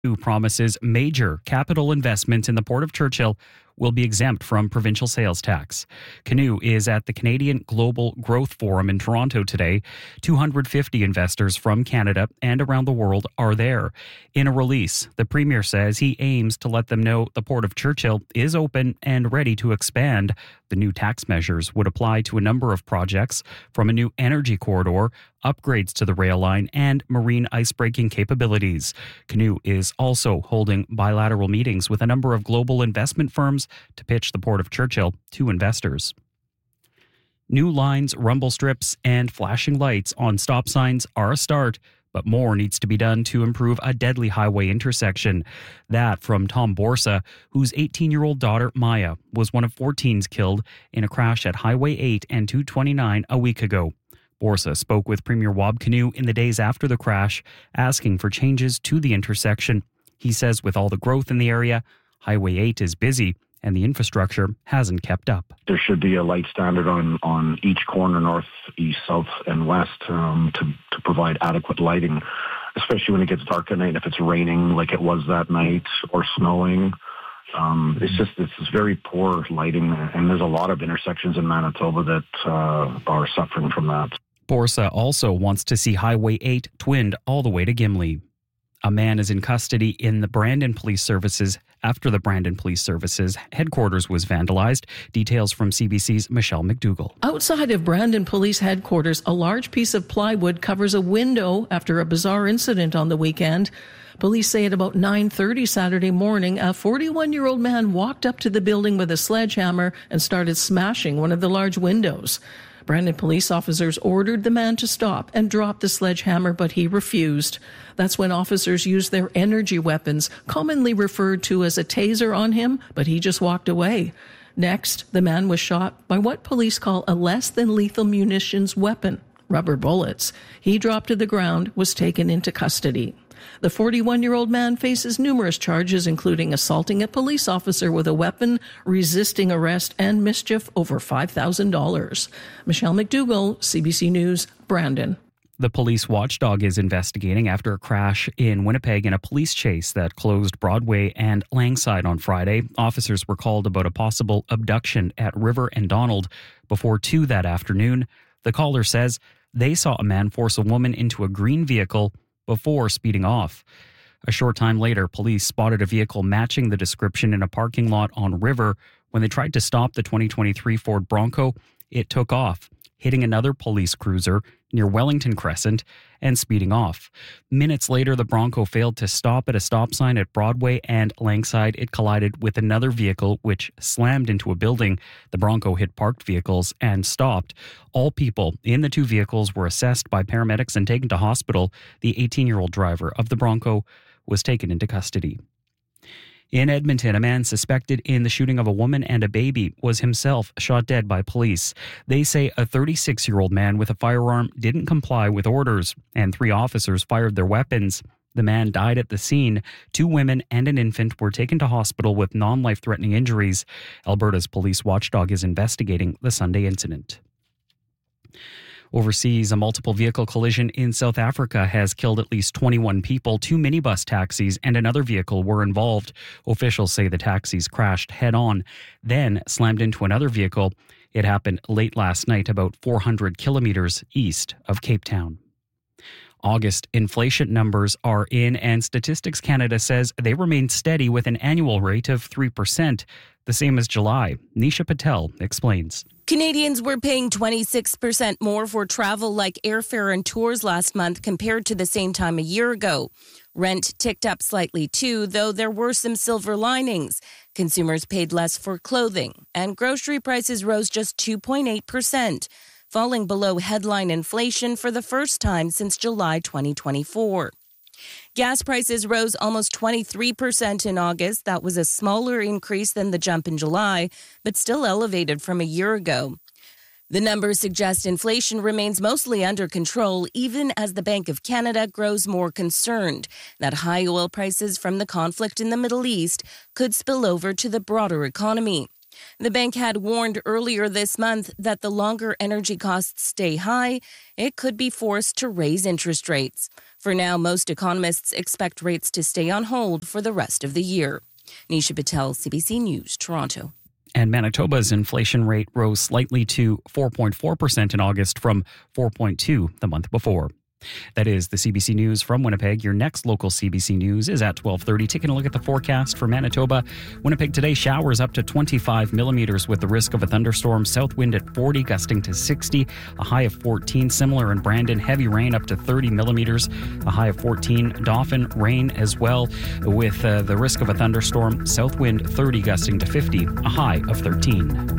who promises major capital investments in the Port of Churchill will be exempt from provincial sales tax. Canoe is at the Canadian Global Growth Forum in Toronto today. 250 investors from Canada and around the world are there. In a release, the Premier says he aims to let them know the Port of Churchill is open and ready to expand. The new tax measures would apply to a number of projects, from a new energy corridor, upgrades to the rail line, and marine ice-breaking capabilities. Canoe is also holding bilateral meetings with a number of global investment firms to pitch the Port of Churchill to investors. New lines, rumble strips, and flashing lights on stop signs are a start, but more needs to be done to improve a deadly highway intersection. That from Tom Borsa, whose 18-year-old daughter, Maya, was one of 4 teens killed in a crash at Highway 8 and 229 a week ago. Borsa spoke with Premier Wab Kinew in the days after the crash, asking for changes to the intersection. He says with all the growth in the area, Highway 8 is busy and the infrastructure hasn't kept up. There should be a light standard on each corner, north, east, south, and west, to provide adequate lighting, especially when it gets dark at night, if it's raining like it was that night or snowing. It's very poor lighting, and there's a lot of intersections in Manitoba that are suffering from that. Borsa also wants to see Highway 8 twinned all the way to Gimli. A man is in custody in the Brandon Police Services after the Brandon Police Services headquarters was vandalized. Details from CBC's Michelle McDougall. Outside of Brandon Police Headquarters, a large piece of plywood covers a window after a bizarre incident on the weekend. Police say at about 9:30 Saturday morning, a 41-year-old man walked up to the building with a sledgehammer and started smashing one of the large windows. Brandon police officers ordered the man to stop and drop the sledgehammer, but he refused. That's when officers used their energy weapons, commonly referred to as a taser, on him, but he just walked away. Next, the man was shot by what police call a less than lethal munitions weapon, rubber bullets. He dropped to the ground, was taken into custody. The 41-year-old man faces numerous charges, including assaulting a police officer with a weapon, resisting arrest, and mischief over $5,000. Michelle McDougall, CBC News, Brandon. The police watchdog is investigating after a crash in Winnipeg in a police chase that closed Broadway and Langside on Friday. Officers were called about a possible abduction at River and Donald before 2 that afternoon. The caller says they saw a man force a woman into a green vehicle before speeding off. A short time later, police spotted a vehicle matching the description in a parking lot on River. When they tried to stop the 2023 Ford Bronco, it took off, hitting another police cruiser near Wellington Crescent and speeding off. Minutes later, the Bronco failed to stop at a stop sign at Broadway and Langside. It collided with another vehicle, which slammed into a building. The Bronco hit parked vehicles and stopped. All people in the 2 vehicles were assessed by paramedics and taken to hospital. The 18-year-old driver of the Bronco was taken into custody. In Edmonton, a man suspected in the shooting of a woman and a baby was himself shot dead by police. They say a 36-year-old man with a firearm didn't comply with orders, and 3 officers fired their weapons. The man died at the scene. 2 women and an infant were taken to hospital with non-life-threatening injuries. Alberta's police watchdog is investigating the Sunday incident. Overseas, a multiple vehicle collision in South Africa has killed at least 21 people. 2 minibus taxis and another vehicle were involved. Officials say the taxis crashed head-on, then slammed into another vehicle. It happened late last night, about 400 kilometers east of Cape Town. August inflation numbers are in, and Statistics Canada says they remain steady with an annual rate of 3%, the same as July. Nisha Patel explains. Canadians were paying 26% more for travel like airfare and tours last month compared to the same time a year ago. Rent ticked up slightly too, though there were some silver linings. Consumers paid less for clothing, and grocery prices rose just 2.8%, falling below headline inflation for the first time since July 2024. Gas prices rose almost 23% in August. That was a smaller increase than the jump in July, but still elevated from a year ago. The numbers suggest inflation remains mostly under control, even as the Bank of Canada grows more concerned that high oil prices from the conflict in the Middle East could spill over to the broader economy. The bank had warned earlier this month that the longer energy costs stay high, it could be forced to raise interest rates. For now, most economists expect rates to stay on hold for the rest of the year. Nisha Patel, CBC News, Toronto. And Manitoba's inflation rate rose slightly to 4.4% in August from 4.2% the month before. That is the CBC News from Winnipeg. Your next local CBC News is at 12:30. Taking a look at the forecast for Manitoba. Winnipeg today, showers up to 25 millimeters with the risk of a thunderstorm. South wind at 40, gusting to 60, a high of 14. Similar in Brandon, heavy rain up to 30 millimeters, a high of 14. Dauphin, rain as well with the risk of a thunderstorm. South wind 30, gusting to 50, a high of 13.